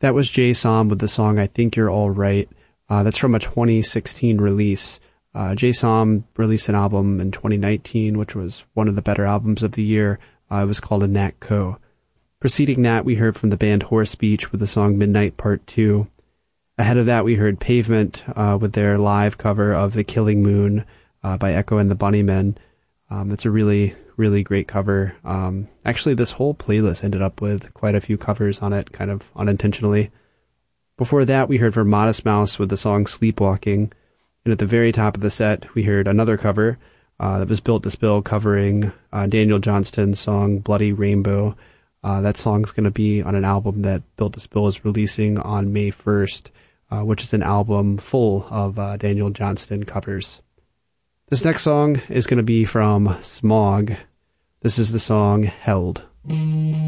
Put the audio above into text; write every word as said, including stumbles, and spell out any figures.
That was Jay Som with the song I Think You're All Right. Uh, that's from a twenty sixteen release. Uh, Jay Som released an album in twenty nineteen, which was one of the better albums of the year. Uh, it was called A Nat Co. Preceding that, we heard from the band Horse Beach with the song Midnight Part two. Ahead of that, we heard Pavement uh, with their live cover of The Killing Moon uh, by Echo and the Bunnymen. Um, it's a really, really great cover. Um, actually, this whole playlist ended up with quite a few covers on it, kind of unintentionally. Before that, we heard from Modest Mouse with the song Sleepwalking. And at the very top of the set, we heard another cover uh, that was Built to Spill covering uh, Daniel Johnston's song Bloody Rainbow. Uh, that song's going to be on an album that Built to Spill is releasing on May first, uh, which is an album full of uh, Daniel Johnston covers. This next song is going to be from Smog. This is the song Held.